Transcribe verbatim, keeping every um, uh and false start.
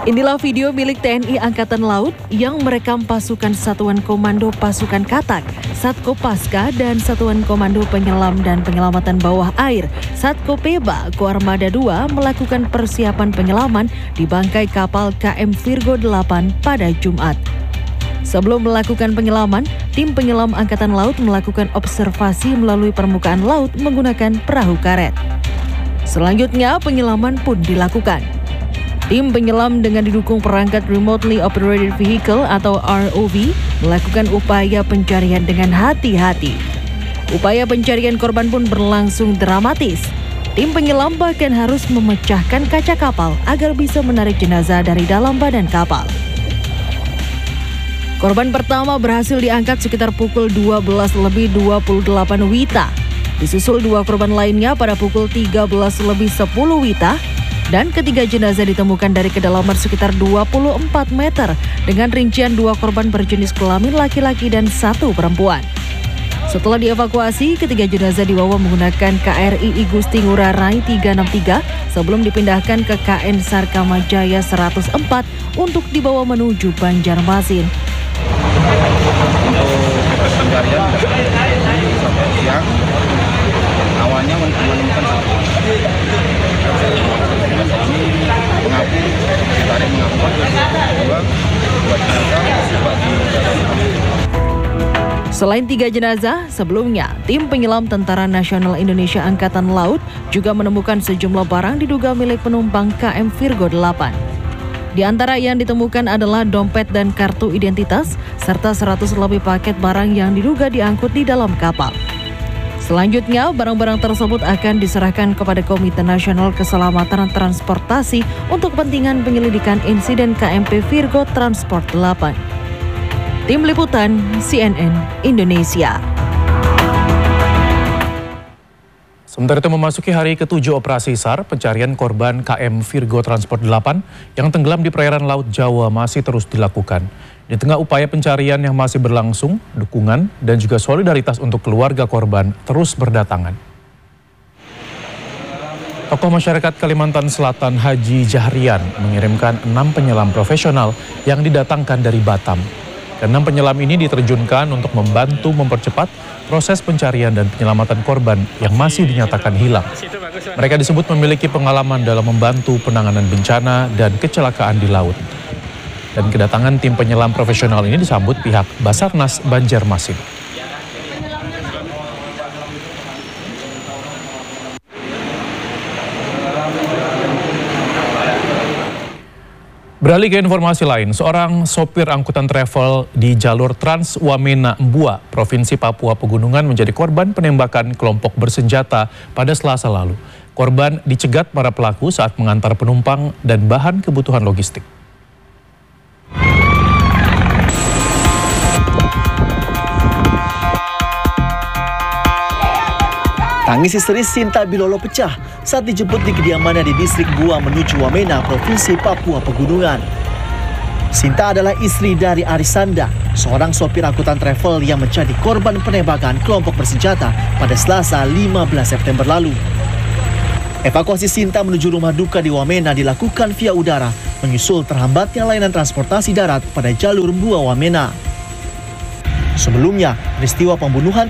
Inilah video milik T N I Angkatan Laut yang merekam pasukan Satuan Komando Pasukan Katak, Satkopaska, dan Satuan Komando Penyelam dan Penyelamatan Bawah Air, Satkopeba, Koarmada dua melakukan persiapan penyelaman di bangkai kapal K M Virgo delapan pada Jumat. Sebelum melakukan penyelaman, tim penyelam Angkatan Laut melakukan observasi melalui permukaan laut menggunakan perahu karet. Selanjutnya, penyelaman pun dilakukan. Tim penyelam dengan didukung perangkat Remotely Operated Vehicle atau R O V melakukan upaya pencarian dengan hati-hati. Upaya pencarian korban pun berlangsung dramatis. Tim penyelam bahkan harus memecahkan kaca kapal agar bisa menarik jenazah dari dalam badan kapal. Korban pertama berhasil diangkat sekitar pukul dua belas lebih dua puluh delapan Wita. Disusul dua korban lainnya pada pukul tiga belas lebih sepuluh Wita. Dan ketiga jenazah ditemukan dari kedalaman sekitar dua puluh empat meter dengan rincian dua korban berjenis kelamin laki-laki dan satu perempuan. Setelah dievakuasi, ketiga jenazah dibawa menggunakan K R I Igusti Ngurah Rai tiga enam tiga sebelum dipindahkan ke K N Sarkamajaya seratus empat untuk dibawa menuju Banjarmasin. Untuk pencarian sampai siang, awalnya menemukan satu. Mengaku ditarik mengaku dua dua jenazah di dalam. Selain tiga jenazah, sebelumnya tim penyelam Tentara Nasional Indonesia Angkatan Laut juga menemukan sejumlah barang diduga milik penumpang K M Virgo delapan. Di antara yang ditemukan adalah dompet dan kartu identitas serta seratus lebih paket barang yang diduga diangkut di dalam kapal. Selanjutnya, barang-barang tersebut akan diserahkan kepada Komite Nasional Keselamatan Transportasi untuk kepentingan penyelidikan insiden K M P Virgo Transport delapan. Tim Liputan C N N Indonesia. Sementara itu memasuki hari ketujuh operasi SAR, pencarian korban K M Virgo Transport delapan yang tenggelam di perairan Laut Jawa masih terus dilakukan. Di tengah upaya pencarian yang masih berlangsung, dukungan dan juga solidaritas untuk keluarga korban terus berdatangan. Tokoh masyarakat Kalimantan Selatan Haji Jahrian mengirimkan enam penyelam profesional yang didatangkan dari Batam. Enam penyelam ini diterjunkan untuk membantu mempercepat proses pencarian dan penyelamatan korban yang masih dinyatakan hilang. Mereka disebut memiliki pengalaman dalam membantu penanganan bencana dan kecelakaan di laut. Dan kedatangan tim penyelam profesional ini disambut pihak Basarnas Banjarmasin. Beralih ke informasi lain, seorang sopir angkutan travel di jalur Trans Wamena Mbua, Provinsi Papua Pegunungan menjadi korban penembakan kelompok bersenjata pada Selasa lalu. Korban dicegat para pelaku saat mengantar penumpang dan bahan kebutuhan logistik. Tangis histeris Sinta Bilolo pecah saat dijemput di kediamannya di distrik Gua menuju Wamena, Provinsi Papua Pegunungan. Sinta adalah istri dari Arisanda, seorang sopir angkutan travel yang menjadi korban penembakan kelompok bersenjata pada Selasa lima belas September lalu. Evakuasi Sinta menuju rumah duka di Wamena dilakukan via udara, menyusul terhambatnya layanan transportasi darat pada jalur Mbua Wamena. Sebelumnya, peristiwa pembunuhan